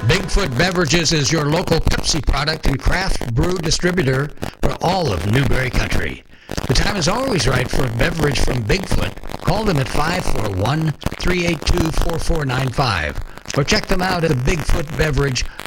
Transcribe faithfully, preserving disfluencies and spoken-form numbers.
Bigfoot Beverages is your local Pepsi product and craft brew distributor for all of Newberry Country. The time is always right for a beverage from Bigfoot. Call them at five four one, three eight two, four four nine five or check them out at the bigfoot beverage